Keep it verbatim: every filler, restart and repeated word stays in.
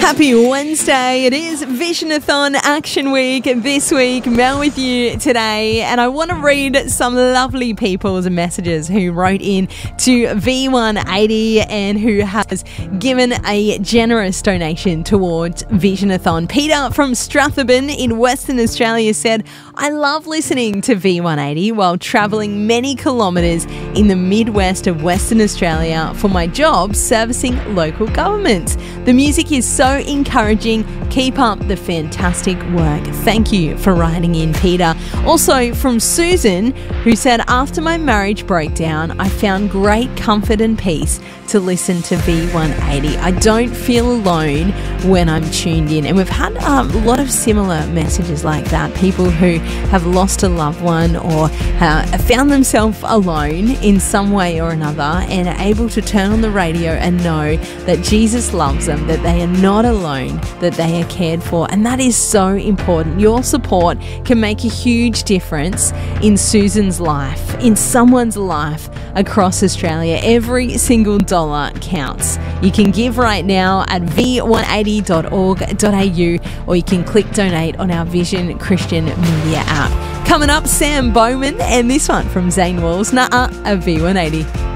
Happy Wednesday. It is Visionathon Action Week this week. Mel with you today, and I want to read some lovely people's messages who wrote in to V one eighty and who has given a generous donation towards Visionathon. Peter from Strathabin in Western Australia said, I love listening to V one eighty while travelling many kilometres in the Midwest of Western Australia for my job servicing local governments. The music is so encouraging. Keep up the fantastic work. Thank you for writing in, Peter. Also from Susan, who said, after my marriage breakdown, I found great comfort and peace to listen to V one eighty. I don't feel alone when I'm tuned in. And we've had um, a lot of similar messages like that. People who have lost a loved one or uh, found themselves alone in some way or another and are able to turn on the radio and know that Jesus loves them, that they are not alone, that they are cared for. And that is so important. Your support can make a huge difference in Susan's life, in someone's life across Australia. Every single dollar counts. You can give right now at v one eighty dot org dot a u or you can click donate on our Vision Christian Media app. Coming up, Sam Bowman and this one from Zane Walls, Nuh-uh, a V one eighty.